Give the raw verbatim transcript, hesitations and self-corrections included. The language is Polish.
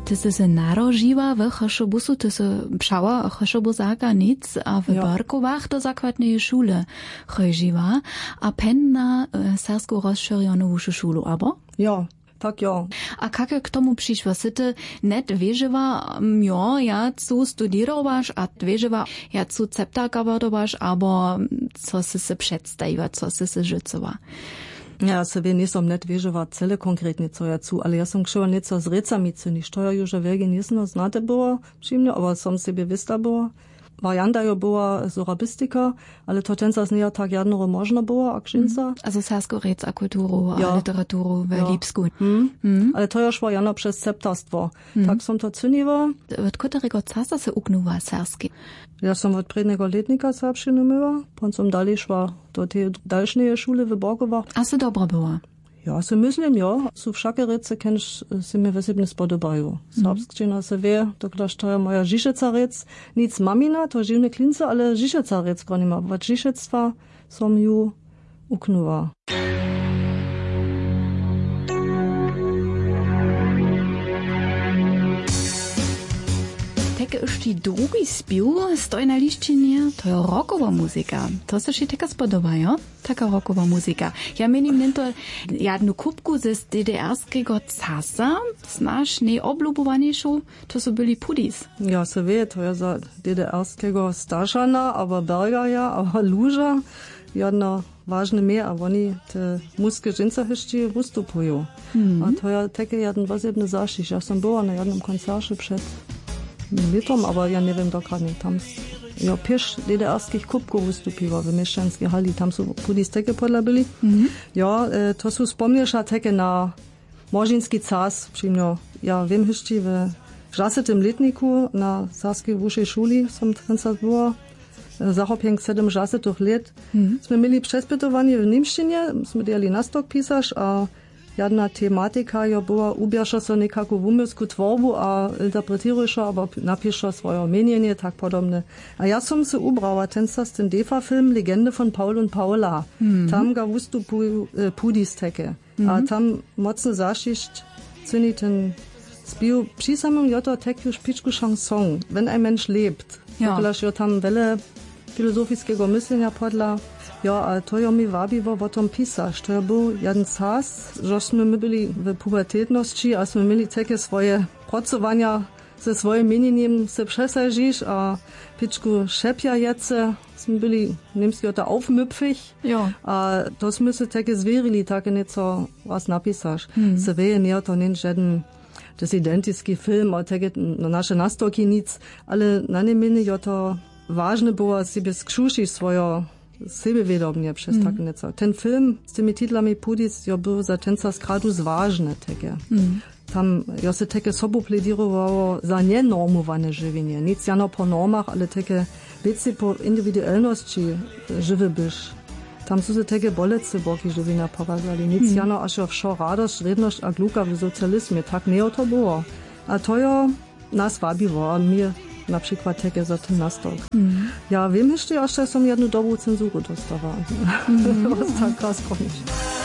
Ty si se narožiła w Choszobusu, ty si pšała Choszobuzaka nic, a w Barkowach do zakładnej szule chodziła, a pen na sersku rozszerzoną wyższą szulu, abo? Ja. Tak, jo. A kako k tomu přišlo? Si ty net věživa, jo, ja cu studirovaš, a věživa, ja cu ceptaka vodovaš, abo co si se předstajiva, co si se žicova? Ja se wie nisam net věživa cele konkretnie co ja cu, ale ja sam kševa něco s recami cu, niž to ja już veľgi nisno znate było, příjemne, aber sam себе vista było. Varianta jo była zorabistika, ale to tencas nie tak jedno można było, a krzynca. Mm. Also sersku rec a kulturu, ja. a literaturu w ja. Lipsku. Mm. Mm. Ale to już varianta przez septarstwo. Mm. Tak som to cyniła. Od którego czasu se uknuwa serski? Ja som od prednego letnika serbščinu myła, pon som dalej szła do tej dalszej szule w Borgowach. A se dobra była? Ja, se myslím, jo. Su všake rece, kenž se mi vesebne spodobajú. Serbščina se vie, doklaž to je moja Žišeca rec. Nic mamina, to živne klince, ale Žišeca rec konima. Od Žišectva som ju uknuva. Tak już drugi spił stoi na liścinie, to jest rockowa muzyka. To się taka spodoba, jo? Taka rockowa muzyka. Ja menim nento jednu kupku ze D D R-skiego casa, znasz, najoblubowaniejszą, to są byli Pudis. Ja, se wie, to jest za D D R-skiego Staszana, aber Bergaja, aber Luża. Jedno ważne mehr, a oni te muske dżinsa hyszczy wystupują. Mm. A to jest takie jeden wazebny zaszysz. Ja sam była na jednym koncercie przed Litom, aber ja nie wiem dokładnie, tam ja piesz D D R-skich kubków wystupiła w mieszczańskiej hali, tam są Pudis takie podle byli. Mm-hmm. Ja, e, to są wspomniesza takie na Morzynski czas, przyjemno, ja wiem jeszcze w żasetym letniku na Sarskiej wyższej szuli, som trenca była, zachopięk siedem żasetych lat. Mm-hmm. Sme mieli przespytowanie w niemszczynie, sme dali nastok pisarz, a jedna tematika jo była ubierza so nekako w umysku tworbu, a interpretirujša, aber napiša swoje mienienie, tak podobne. A ja som se ubrała tenca z ten Defa-film Legende von Paul und Paula. Mm-hmm. Tam ga wystupują e, Pudis teke. Mm-hmm. A tam mocno zaszyść cyni ten spił przy samym joto tek już piczku chanson, wenn ein Mensch lebt. Ja. Dokolaż jo tam wiele filozofiskiego myślenia podla. Ja, a to jo mi wabiło o tom pisać. To jo był jeden czas, żeśmy my byli w pubertetności, a sme mieli takie swoje pracowania ze swoim mienieniem se przesadzić, a piczku szepia jece, sme byli niemski o to aufmüpfig, ja. A to sme se takie zwierili, takie nieco was napisać. Hmm. Se wieje nie to nie żaden dysydentyjski film, a takie no, nasze nastoki nic, ale na nie mieni jo to ważne było sobie skrzusić swoje sebevědomie przez mm. tak nieco. Ten film z tymi titlami Pudis jo był za tenca skradus ważny takie. Mm. Tam jo se takie sobu pledirowało za nienormowane żywienie. Nic jano po normach, ale takie wieci po indywidualności żywy byś. Tam są se takie bolece boki żywienia pokazali. Nic mm. jano aż jo wszo radość, redność a gluka w socjalizmie. Tak nie to było. A to jo nas wabiło, a mnie na przykład takie za ten nastok. Mm. Ja wiem jeszcze, że som jedną dobrą cenzurę dostała. Mm. Was tak raz koniec.